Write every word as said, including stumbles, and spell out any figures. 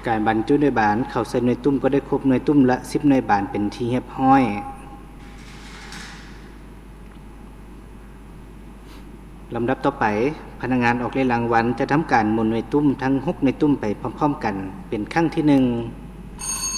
การบรรจุหน่วยบานเข้าใส่หน่วยตุ้มก็ได้ครบหน่วยตุ้มละสิบหน่วยบานเป็นที่เรียบร้อยลำดับต่อไปพนักงานออกเลขรางวัลจะทำการหมุนหน่วยตุ้มทั้งหกหน่วยตุ้มไปพร้อมๆกันเป็นครั้งที่หนึ่ง